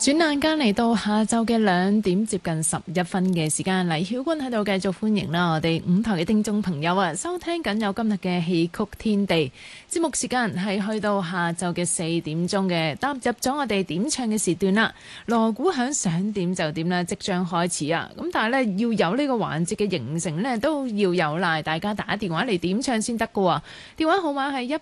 轉眼間嚟到下晝嘅2點接近11分嘅時間，黎曉君喺度繼續歡迎啦，我哋5台嘅聽眾朋友啊，收聽緊有今日嘅戲曲天地節目，時間係去到下晝嘅4點鐘嘅，踏入咗我哋點唱嘅時段啦。鑼鼓響想點就點啦，即將開始啊！咁但係呢，要有呢個環節嘅形成呢，都要有賴大家打電話嚟點唱先得噶喎。電話號碼係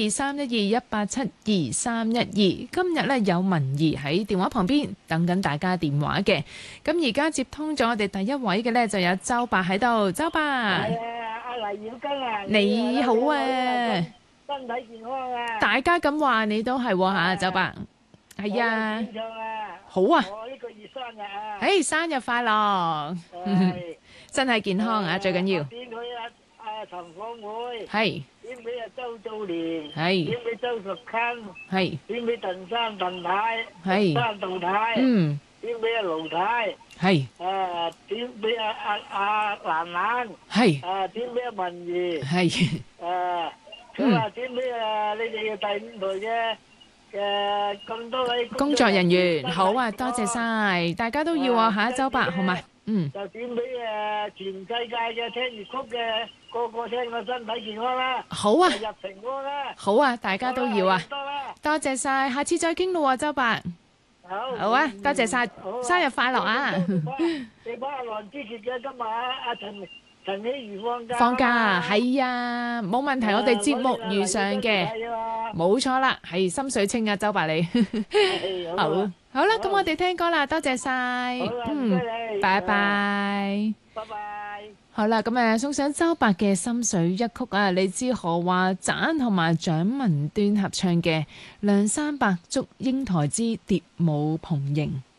1872312，1872312。今日呢，有文儀喺電話旁邊等緊大家電話嘅，咁而家接通咗我哋第一位嘅呢，就有周伯喺度，周伯。 係啊，阿黎曉根啊， 你好啊， 身體健康啊， 大家咁話你都係喎嚇，周伯。係啊， 點唱啊？ 好啊， 我呢個月生日啊， 生日快樂，身體健康啊，最緊要。 點佢阿陳鳳妹， 係。 點俾阿周兆年， 係。 點俾周淑坤， 係。 點俾鄧生鄧太， 係。 鄧杜太， 嗯。 點俾阿盧太， 係。 點俾阿蘭蘭， 係。 點俾阿文儀， 係。 佢話點俾你哋嘅第5台嘅咁多位工作人員，好啊，多謝晒，大家都要啊嚇，周伯好嘛？ 就點俾全世界嘅聽粵曲嘅個個聽個身體健康啦， 好啊， 入平安啦， 好啊，大家都要啊，多謝晒，下次再傾咯喎，周伯。好啊，多謝晒，生日快樂啊！ 你幫阿羅之傑嘅今日阿陳希如放假係啊，冇問題，我哋節目如常嘅，冇錯啦，係心水清啊，周伯你。好啦，咁我哋聽歌啦，多謝晒，拜拜， 拜拜。 好啦，咁送上周伯嘅心水一曲啊，嚟自何華盞同埋蔣文端合唱嘅《梁山伯祝英台之蝶舞蓬縈》。